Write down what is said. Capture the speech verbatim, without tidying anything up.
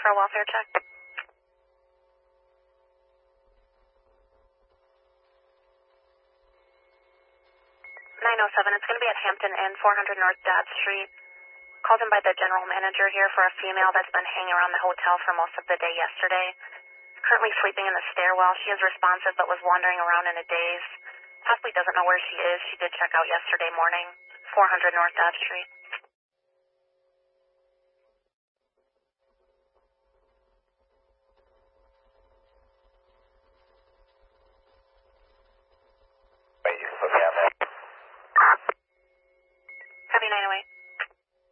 for a welfare check? nine oh seven, it's going to be at Hampton Inn, four hundred North Dodge Street. Called in by the general manager here for a female that's been hanging around the hotel for most of the day yesterday. Currently sleeping in the stairwell. She is responsive but was wandering around in a daze. Possibly doesn't know where she is. She did check out yesterday morning, four hundred North Dodge Street.